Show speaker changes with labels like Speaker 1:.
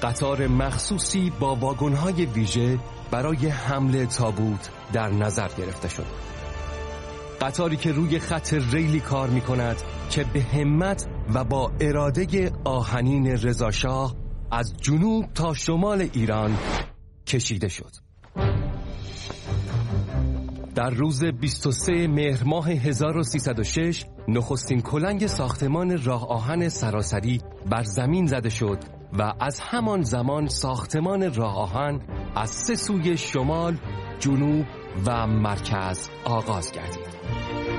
Speaker 1: قطار مخصوصی با واگن‌های ویژه برای حمل تابوت در نظر گرفته شد. قطاری که روی خط ریلی کار می‌کند که به همت و با اراده آهنین رضاشاه از جنوب تا شمال ایران کشیده شد. در روز 23 مهر ماه 1306 نخستین کلنگ ساختمان راه آهن سراسری بر زمین زده شد و از همان زمان ساختمان راه آهن از 3 سوی شمال، جنوب و مرکز آغاز گردید.